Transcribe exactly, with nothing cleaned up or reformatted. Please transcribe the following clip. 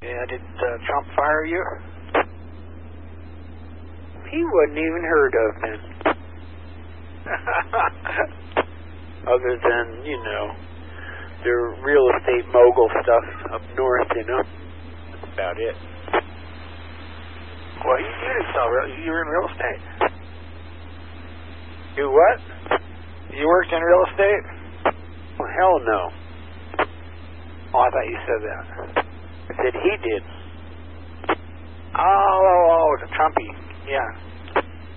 Yeah, did uh, Trump fire you? He wasn't even heard of, man. Other than, you know, their real estate mogul stuff up north, you know. That's about it. Well, you, you didn't sell real. You were in real estate. Do what? You worked in real estate? Well, hell no. Oh, I thought you said that. I said he did. Oh, oh, oh, the Trumpy. Yeah.